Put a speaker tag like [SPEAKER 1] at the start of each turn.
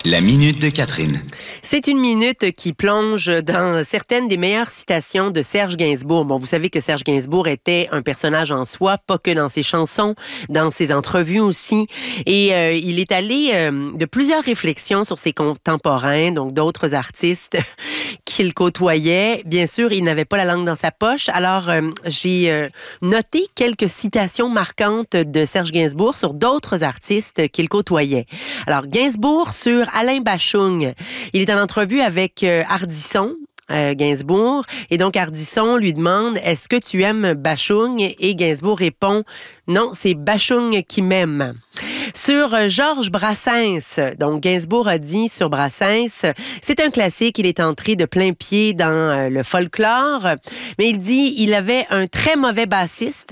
[SPEAKER 1] La minute de Catherine.
[SPEAKER 2] C'est une minute qui plonge dans certaines des meilleures citations de Serge Gainsbourg. Bon, vous savez que Serge Gainsbourg était un personnage en soi, pas que dans ses chansons, dans ses entrevues aussi. Et il est allé de plusieurs réflexions sur ses contemporains, donc d'autres artistes qu'il côtoyait. Bien sûr, il n'avait pas la langue dans sa poche. Alors, j'ai noté quelques citations marquantes de Serge Gainsbourg sur d'autres artistes qu'il côtoyait. Alors, Gainsbourg sur Alain Bachung. Il est en entrevue avec Ardisson, Gainsbourg. Et donc, Ardisson lui demande « Est-ce que tu aimes Bachung? » Et Gainsbourg répond « Non, c'est Bachung qui m'aime. » Sur Georges Brassens, donc Gainsbourg a dit sur Brassens, c'est un classique, il est entré de plein pied dans le folklore, mais il dit il avait un très mauvais bassiste,